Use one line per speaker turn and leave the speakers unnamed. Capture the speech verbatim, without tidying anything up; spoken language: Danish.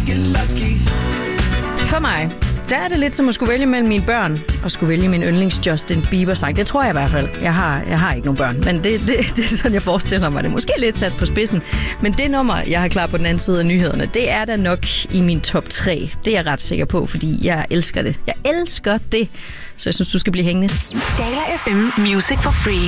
For mig, der er det lidt som at skulle vælge mellem mine børn og skulle vælge min yndlings Justin Bieber-sang. Det tror jeg i hvert fald. Jeg har, jeg har ikke nogen børn, men det, det, det er sådan, jeg forestiller mig det. Måske lidt sat på spidsen, men det nummer, jeg har klar på den anden side af nyhederne, det er da nok i min top tre. Det er jeg ret sikker på, fordi jeg elsker det. Jeg elsker det, så jeg synes, du skal blive hængende.
Scala F M Music for Free.